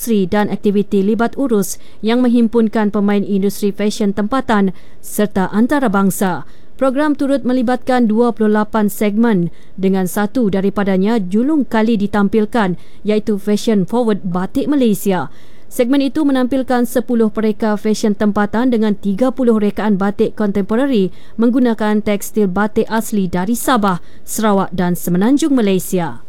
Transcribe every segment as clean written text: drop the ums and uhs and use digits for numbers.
asri dan aktiviti libat urus yang menghimpunkan pemain industri fashion tempatan serta antarabangsa. Program turut melibatkan 28 segmen dengan satu daripadanya julung kali ditampilkan iaitu Fashion Forward Batik Malaysia. Segmen itu menampilkan 10 pereka fashion tempatan dengan 30 rekaan batik kontemporari menggunakan tekstil batik asli dari Sabah, Sarawak dan Semenanjung Malaysia.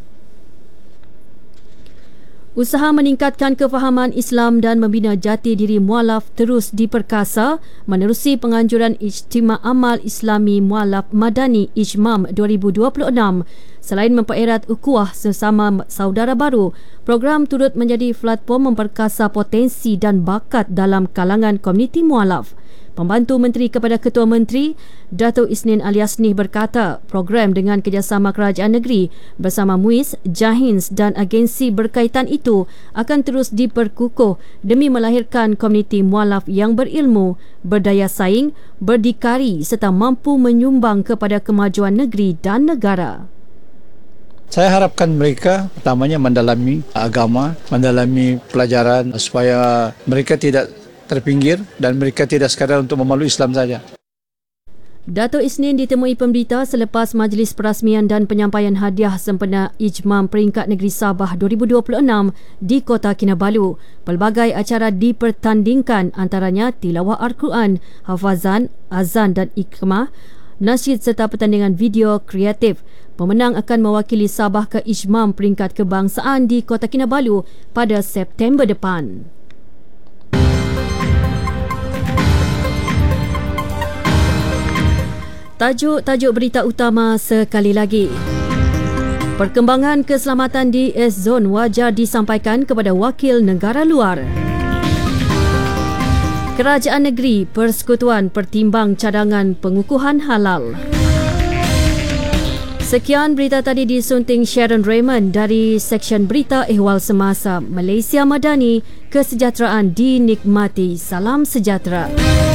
Usaha meningkatkan kefahaman Islam dan membina jati diri mualaf terus diperkasa menerusi penganjuran Ijtima' Amal Islami Mualaf Madani IJMAM 2026. Selain mempererat ukhuwah sesama saudara baru, program turut menjadi platform memperkasa potensi dan bakat dalam kalangan komuniti mualaf. Pembantu Menteri kepada Ketua Menteri, Dato' Isnin Aliasnih berkata, program dengan kerjasama kerajaan negeri bersama MUIS, JAHINS dan agensi berkaitan itu akan terus diperkukuh demi melahirkan komuniti mualaf yang berilmu, berdaya saing, berdikari serta mampu menyumbang kepada kemajuan negeri dan negara. Saya harapkan mereka pertamanya mendalami agama, mendalami pelajaran supaya mereka tidak terpinggir dan mereka tidak sekadar untuk memeluk Islam saja. Dato' Isnin ditemui pemberita selepas majlis perasmian dan penyampaian hadiah sempena IJMAM Peringkat Negeri Sabah 2026 di Kota Kinabalu. Pelbagai acara dipertandingkan, antaranya tilawah Al-Quran, hafazan, azan dan ikmah, nasyid serta pertandingan video kreatif. Pemenang akan mewakili Sabah ke IJMAM Peringkat Kebangsaan di Kota Kinabalu pada September depan. Tajuk berita utama sekali lagi. Perkembangan keselamatan di S-Zone wajar disampaikan kepada wakil negara luar. Kerajaan Negeri Persekutuan pertimbang cadangan pengukuhan halal. Sekian berita tadi disunting Sharon Raymond dari Seksyen Berita Ehwal Semasa. Malaysia Madani, kesejahteraan dinikmati. Salam sejahtera.